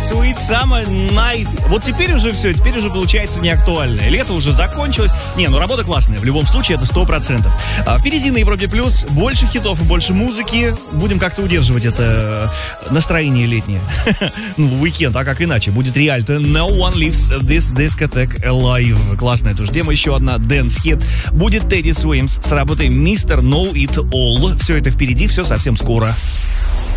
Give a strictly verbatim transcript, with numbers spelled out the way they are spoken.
Sweet Summer Nights. Вот теперь уже все, теперь уже получается не актуально. Лето уже закончилось. Не, ну работа классная, в любом случае это сто процентов. А впереди на Европе Плюс больше хитов и больше музыки. Будем как-то удерживать это настроение летнее. Ну, в уикенд, а как иначе? Будет Риальто No One Leaves This Discotheque Alive. Классная тоже тема. Еще одна Dance Hit. Будет Тедди Суимс с работой мистер Know It All. Все это впереди, все совсем скоро.